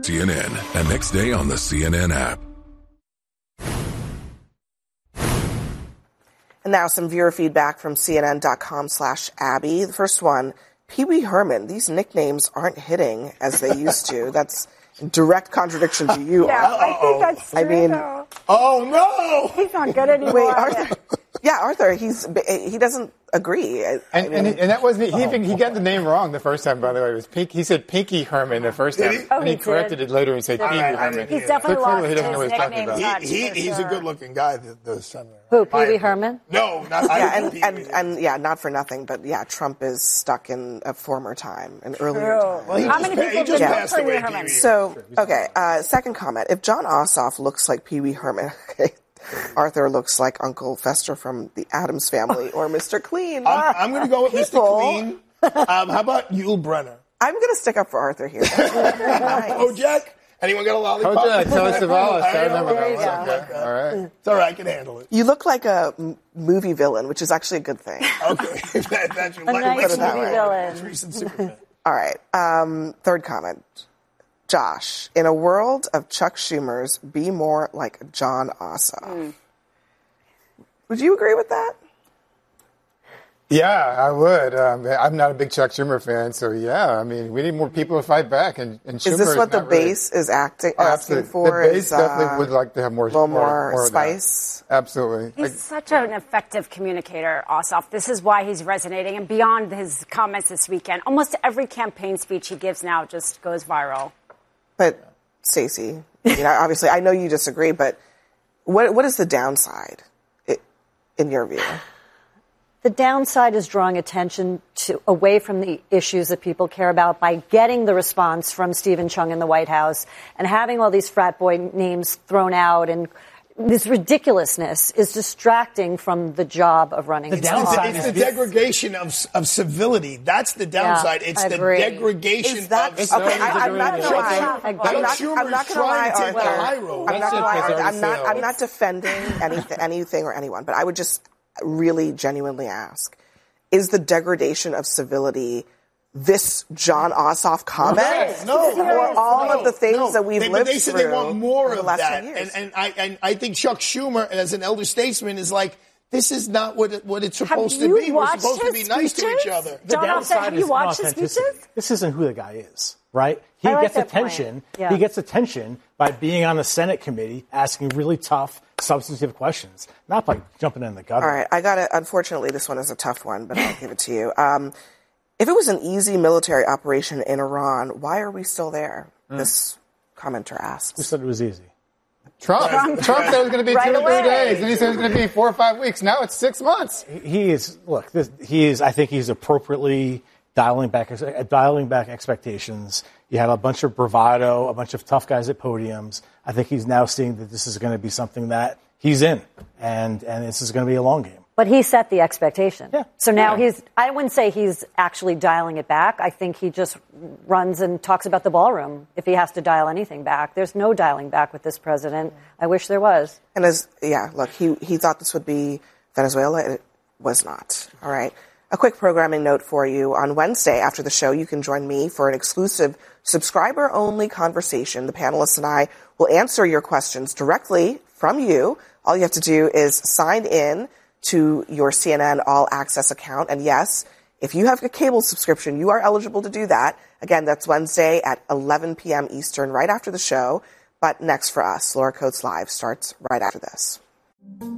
CNN and next day on the CNN app. And now some viewer feedback from CNN.com/Abby. The first one, Pee Wee Herman. These nicknames aren't hitting as they used to. That's direct contradiction to you. Yeah, I think that's true, though. Oh, no! He's not good anymore. Wait, Arthur. Yeah, Arthur, he doesn't agree. And that wasn't, he got the name wrong the first time, by the way. It was he said Pinky Herman the first time. Oh, and he corrected it later and said Pee Wee Herman. He's definitely lost he doesn't know what his he's talking about. He's a good-looking guy, the son. Who, Pee Wee Herman? No, not not for nothing, but yeah, Trump is stuck in a former time, an earlier time. Well, How many people just did passed Pee Wee away, Herman? Pee Wee. So, okay, second comment. If John Ossoff looks like Pee Wee Herman, Arthur looks like Uncle Fester from the Addams Family or Mr. Clean. I'm going to go with Mr. Clean. How about Yul Brynner? I'm going to stick up for Arthur here. Nice. Oh, Jack? Anyone got a lollipop? Oh, Jack, Telly Savalas. I remember There you that. go. Okay. All right. It's all right, I can handle it. You look like a movie villain, which is actually a good thing. Okay. That's your A nice that movie way. villain. recent Superman. All right. Third comment. Josh, in a world of Chuck Schumer's, be more like John Ossoff. Would you agree with that? Yeah, I would. I'm not a big Chuck Schumer fan, so yeah. I mean, we need more people to fight back. And Schumer Is this what the not really- base is asking Absolutely. for? The base is, definitely would like to have more, a little more of that. spice. Absolutely. He's such an effective communicator, Ossoff. This is why he's resonating. And beyond his comments this weekend, almost every campaign speech he gives now just goes viral. But, Stacey, obviously, I know you disagree, but what is the downside, in your view? The downside is drawing attention away from the issues that people care about by getting the response from Stephen Chung in the White House and having all these frat boy names thrown out, and this ridiculousness is distracting from the job of running. It's the degradation of civility. That's the downside. It's the degradation of okay, I'm not going to lie. I'm not going to lie, Arthur. I'm not defending anything or anyone, but I would just really genuinely ask, is the degradation of civility this John Ossoff comment? No. Or all of the things that we've lived through? They said they want more of that. Years. And I think Chuck Schumer, as an elder statesman, is like, this is not what it's supposed to be. We're supposed to be nice to each other. John Ossoff, have you watched his speeches? This isn't who the guy is, right? He like gets that attention. point. Yeah. He gets attention by being on the Senate committee, asking really tough, substantive questions, not by jumping in the gutter. All right, unfortunately, this one is a tough one, but I'll give it to you. If it was an easy military operation in Iran, why are we still there? This commenter asks. Who said it was easy? Trump said it was going to be 2 or 3 days, and he said it was going to be 4 or 5 weeks. Now it's 6 months. I think he's appropriately dialing back expectations. You have a bunch of bravado, a bunch of tough guys at podiums. I think he's now seeing that this is going to be something that he's in, and this is going to be a long game. But he set the expectation. Yeah. So now I wouldn't say he's actually dialing it back. I think he just runs and talks about the ballroom if he has to dial anything back. There's no dialing back with this president. I wish there was. And he thought this would be Venezuela. It was not. All right. A quick programming note for you. On Wednesday after the show, you can join me for an exclusive subscriber-only conversation. The panelists and I will answer your questions directly from you. All you have to do is sign in to your CNN All Access account. And yes, if you have a cable subscription, you are eligible to do that. Again, that's Wednesday at 11 p.m. Eastern, right after the show. But next for us, Laura Coates Live starts right after this.